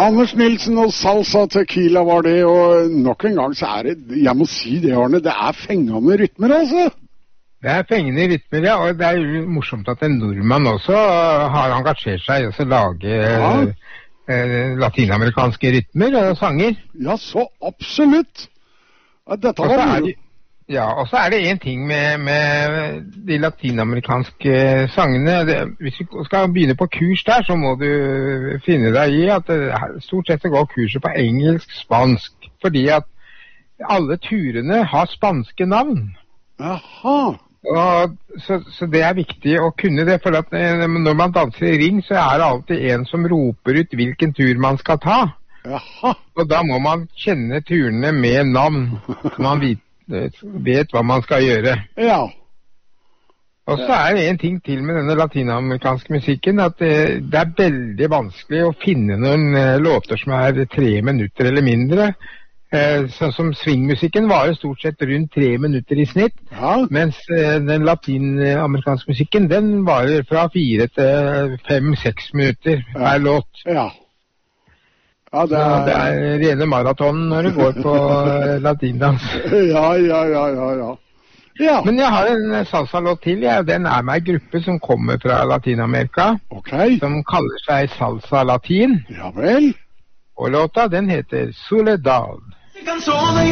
Anders Nilsen og Salsa Tequila var det, og nok en gang så det, jeg må si det, Arne, det fengende rytmer, altså. Det fengende rytmer, ja, og det jo morsomt at en nordmann også har engasjert seg i å lage latinamerikanske rytmer og sanger. Ja, så absolutt. Dette var mye. Ja, og så det en ting med de latinamerikanske sangene. Hvis du skal begynne på kurs der, så må du finne deg i at stort sett går kurset på engelsk-spansk, fordi at alle turene har spanske navn. Jaha. Og, så det viktig å kunne det, for at når man danser i ring, så det alltid en som roper ut hvilken tur man skal ta. Jaha. Og da må man kjenne turene med navn, så man vet hva man skal gjøre. Ja. Og så det en ting til med denne latinamerikanske musikken, at det veldig vanskelig å finne noen låter som 3 minutter eller mindre. Sånn som swingmusikken varer stort sett rundt 3 minutter i snitt, ja. Mens den latinamerikanske musikken, den varer fra 4 til 5-6 minutter per låt. Ja. Ja, det rene maraton når det går på latindans. Ja. Men jeg har en salsa-låt til, den med en gruppe som kommer fra Latinamerika, som kaller seg Salsa Latin. Ja vel. Og låta, den heter Soledad. Canzone